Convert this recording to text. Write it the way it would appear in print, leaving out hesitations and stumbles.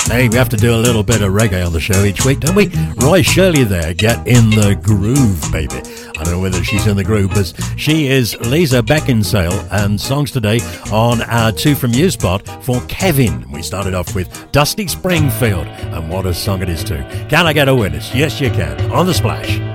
Hey, we have to do a little bit of reggae on the show each week, don't we? Roy Shirley there, get in the groove, baby. I don't know whether she's in the groove, but she is Lisa Beckinsale, and songs today on our Two From You spot for Kevin. We started off with Dusty Springfield, and what a song it is too. Can I get a witness? Yes, you can. On The Splash.